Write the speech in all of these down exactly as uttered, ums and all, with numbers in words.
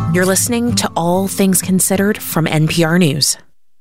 You're listening to All Things Considered from N P R News.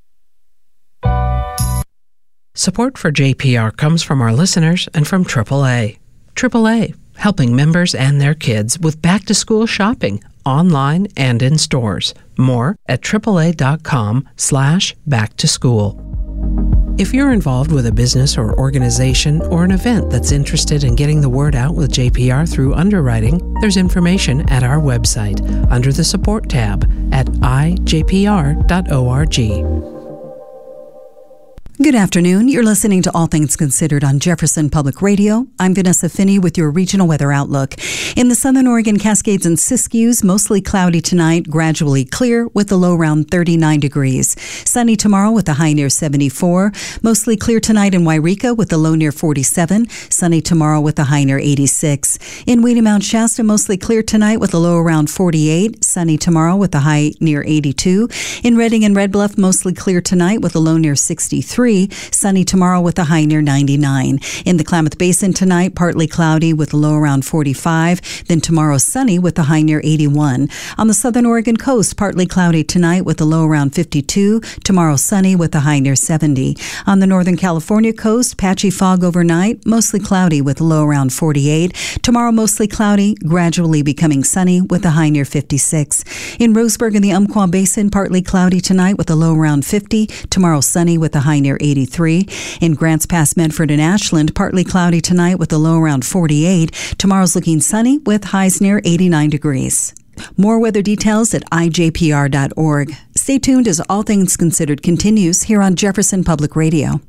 Support for J P R comes from our listeners and from triple A. triple A, helping members and their kids with back-to-school shopping, online and in stores. More at triple A dot com slash back to school. If you're involved with a business or organization or an event that's interested in getting the word out with J P R through underwriting, there's information at our website under the Support tab at i j p r dot org. Good afternoon. You're listening to All Things Considered on Jefferson Public Radio. I'm Vanessa Finney with your regional weather outlook. In the southern Oregon Cascades and Siskiyous, mostly cloudy tonight, gradually clear with a low around thirty-nine degrees. Sunny tomorrow with a high near seventy-four. Mostly clear tonight in Wairika with a low near forty-seven. Sunny tomorrow with a high near eighty-six. In Weedy Mount Shasta, mostly clear tonight with a low around forty-eight. Sunny tomorrow with a high near eighty-two. In Redding and Red Bluff, mostly clear tonight with a low near sixty-three. Sunny tomorrow with a high near ninety-nine. In the Klamath Basin tonight, partly cloudy with a low around forty-five. Then tomorrow sunny with a high near eighty-one. On the southern Oregon coast, partly cloudy tonight with a low around fifty-two. Tomorrow sunny with a high near seventy. On the northern California coast, patchy fog overnight, mostly cloudy with a low around forty-eight. Tomorrow mostly cloudy, gradually becoming sunny with a high near fifty-six. In Roseburg and the Umpqua Basin, partly cloudy tonight with a low around fifty. Tomorrow sunny with a high near eighty-three. In Grants Pass, Medford, and Ashland, partly cloudy tonight with a low around forty-eight. Tomorrow's looking sunny with highs near eighty-nine degrees. More weather details at i j p r dot org. Stay tuned as All Things Considered continues here on Jefferson Public Radio.